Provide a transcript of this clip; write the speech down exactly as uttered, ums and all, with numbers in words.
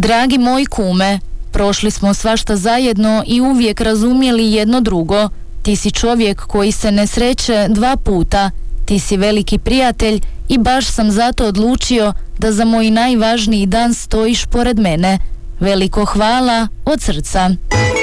Dragi moj kume, prošli smo svašta zajedno i uvijek razumjeli jedno drugo. Ti si čovjek koji se ne sreće dva puta. Ti si veliki prijatelj i baš sam zato odlučio da za moj najvažniji dan stojiš pored mene. Veliko hvala od srca.